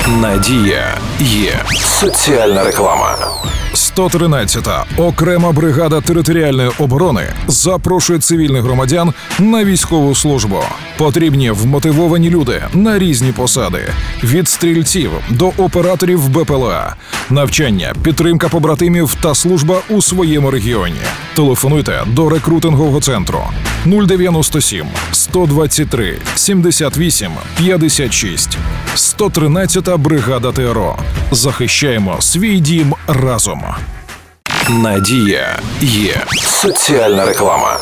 Надія є. Соціальна реклама. 113-та окрема бригада територіальної оборони запрошує цивільних громадян на військову службу. Потрібні вмотивовані люди на різні посади. Від стрільців до операторів БПЛА. Навчання, підтримка побратимів та служба у своєму регіоні. Телефонуйте до рекрутингового центру 097 123 78 56. 113-та бригада ТРО. Захищаємо свій дім разом. Надія є. Соціальна реклама.